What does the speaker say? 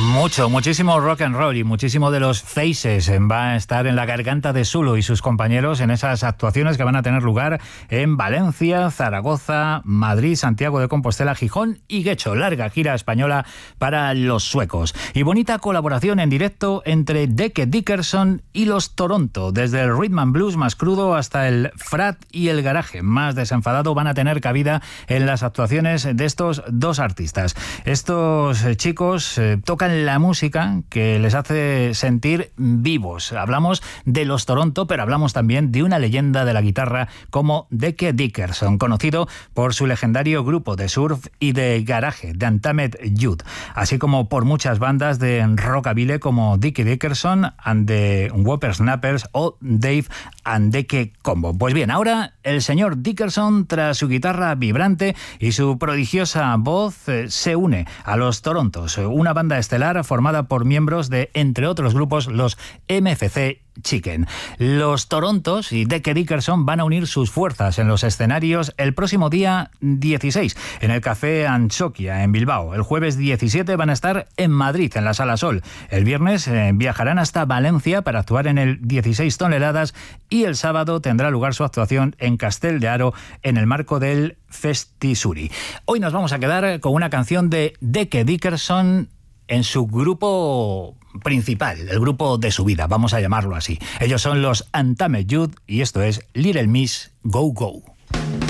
Muchísimo rock and roll y muchísimo de los Faces va a estar en la garganta de Zulu y sus compañeros en esas actuaciones que van a tener lugar en Valencia, Zaragoza, Madrid, Santiago de Compostela, Gijón y Guecho. Larga gira española para los suecos. Y bonita colaboración en directo entre Deke Dickerson y los Toronto. Desde el rhythm and blues más crudo hasta el frat y el garaje más desenfadado van a tener cabida en las actuaciones de estos dos artistas. Estos chicos tocan la música que les hace sentir vivos. Hablamos de los Toronto, pero hablamos también de una leyenda de la guitarra como Deke Dickerson, conocido por su legendario grupo de surf y de garaje, The Untamed Youth, así como por muchas bandas de rockabilly como Dickie Dickerson and the Whippersnappers o Dave and Deke Combo. Pues bien, ahora el señor Dickerson, tras su guitarra vibrante y su prodigiosa voz, se une a los Torontos, una banda estelar formada por miembros de, entre otros grupos, los MFC Chicken. Los Torontos y Deke Dickerson van a unir sus fuerzas en los escenarios el próximo día 16 en el Café Anchoquia en Bilbao. El jueves 17 van a estar en Madrid, en la Sala Sol. El viernes viajarán hasta Valencia para actuar en el 16 toneladas y el sábado tendrá lugar su actuación en Castel de Aro en el marco del Festisuri. Hoy nos vamos a quedar con una canción de Deke Dickerson en su grupo principal, el grupo de su vida, vamos a llamarlo así. Ellos son los Untamed Youth y esto es Little Miss Go Go.